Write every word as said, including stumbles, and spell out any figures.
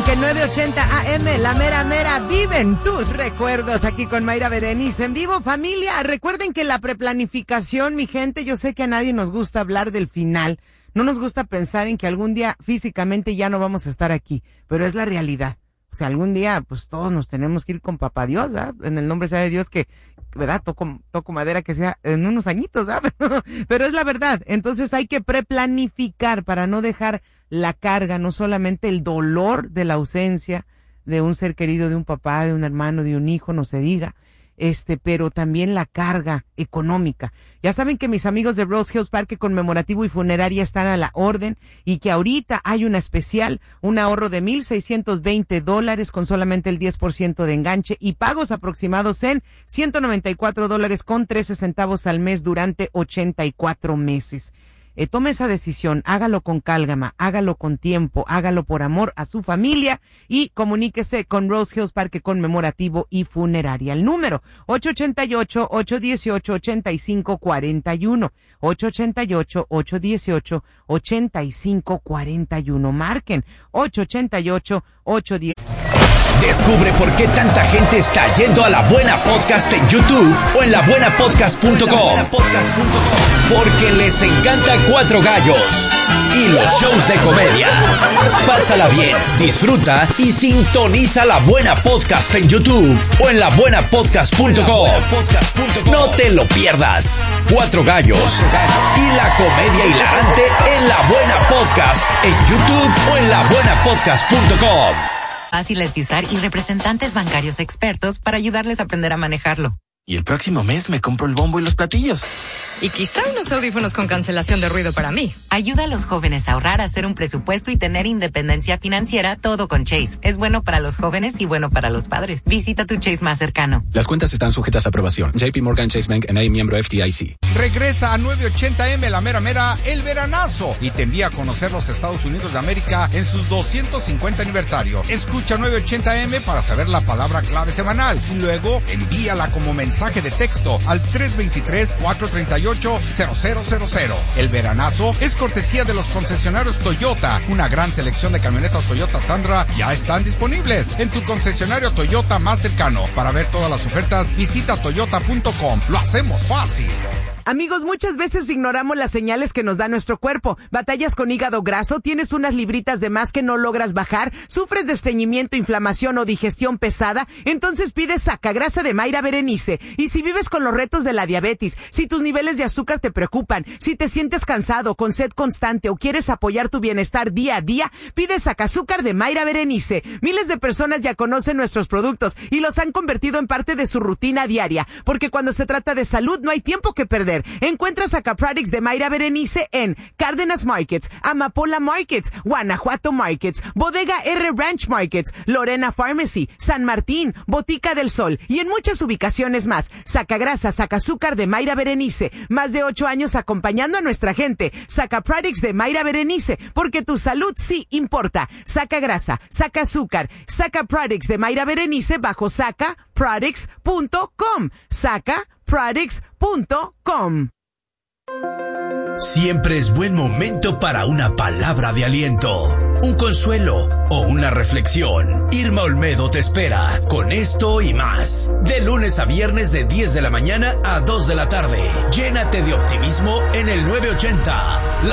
que nueve ochenta A M, la mera mera, viven tus recuerdos aquí con Mayra Berenice en vivo. Familia, recuerden que la preplanificación, mi gente, yo sé que a nadie nos gusta hablar del final, no nos gusta pensar en que algún día físicamente ya no vamos a estar aquí, pero es la realidad. O sea, algún día, pues todos nos tenemos que ir con papá Dios, ¿verdad? En el nombre sea de Dios que, ¿verdad? Toco, toco madera que sea en unos añitos, ¿verdad? Pero, pero es la verdad. Entonces hay que preplanificar para no dejar la carga, no solamente el dolor de la ausencia de un ser querido, de un papá, de un hermano, de un hijo, no se diga, este, pero también la carga económica. Ya saben que mis amigos de Rose Hills Parque Conmemorativo y Funeraria están a la orden y que ahorita hay una especial, un ahorro de mil seiscientos veinte dólares con solamente el diez por ciento de enganche y pagos aproximados en ciento noventa y cuatro dólares con trece centavos al mes durante ochenta y cuatro meses. Eh, tome esa decisión, hágalo con calma, hágalo con tiempo, hágalo por amor a su familia y comuníquese con Rose Hills Parque Conmemorativo y Funeraria. El número ocho ocho ocho, ocho uno ocho, ocho cinco cuatro uno, ocho ocho ocho, ocho uno ocho, ocho cinco cuatro uno. Marquen ocho ocho ocho, ocho uno cero. Descubre por qué tanta gente está yendo a La Buena Podcast en YouTube o en la buena podcast punto com. Porque les encanta Cuatro Gallos y los shows de comedia. Pásala bien, disfruta y sintoniza La Buena Podcast en YouTube o en la buena podcast punto com. No te lo pierdas. Cuatro Gallos y la comedia hilarante en La Buena Podcast en YouTube o en la buena podcast punto com. Fáciles de usar y representantes bancarios expertos para ayudarles a aprender a manejarlo. Y el próximo mes me compro el bombo y los platillos. Y quizá unos audífonos con cancelación de ruido para mí. Ayuda a los jóvenes a ahorrar, a hacer un presupuesto y tener independencia financiera, todo con Chase. Es bueno para los jóvenes y bueno para los padres. Visita tu Chase más cercano. Las cuentas están sujetas a aprobación. J P Morgan Chase Bank N A, miembro F D I C. Regresa a nueve ochenta A M, la mera mera, el veranazo. Y te envía a conocer los Estados Unidos de América en sus doscientos cincuenta aniversario. Escucha nueve ochenta A M para saber la palabra clave semanal. Y luego envíala como mensaje de texto al tres dos tres, cuatro tres ocho, cero cero cero cero. El veranazo es cortesía de los concesionarios Toyota. Una gran selección de camionetas Toyota Tundra ya están disponibles en tu concesionario Toyota más cercano. Para ver todas las ofertas, visita toyota punto com. Lo hacemos fácil. Amigos, muchas veces ignoramos las señales que nos da nuestro cuerpo. ¿Batallas con hígado graso? ¿Tienes unas libritas de más que no logras bajar? ¿Sufres de estreñimiento, inflamación o digestión pesada? Entonces pide Sacagrasa de Mayra Berenice. Y si vives con los retos de la diabetes, si tus niveles de azúcar te preocupan, si te sientes cansado, con sed constante o quieres apoyar tu bienestar día a día, pide Sacazúcar de Mayra Berenice. Miles de personas ya conocen nuestros productos y los han convertido en parte de su rutina diaria, porque cuando se trata de salud no hay tiempo que perder. Encuentra Sacaproducts de Mayra Berenice en Cárdenas Markets, Amapola Markets, Guanajuato Markets, Bodega R Ranch Markets, Lorena Pharmacy, San Martín, Botica del Sol y en muchas ubicaciones más. Sacagrasa, Sacazúcar de Mayra Berenice. Más de ocho años acompañando a nuestra gente. Sacaproducts de Mayra Berenice, porque tu salud sí importa. Sacagrasa, Sacazúcar, Sacaproducts de Mayra Berenice bajo sacaproducts punto com. Sacaproducts punto com. Siempre es buen momento para una palabra de aliento, un consuelo o una reflexión. Irma Olmedo te espera con esto y más. De lunes a viernes de diez de la mañana a dos de la tarde. Llénate de optimismo en el nueve ochenta. La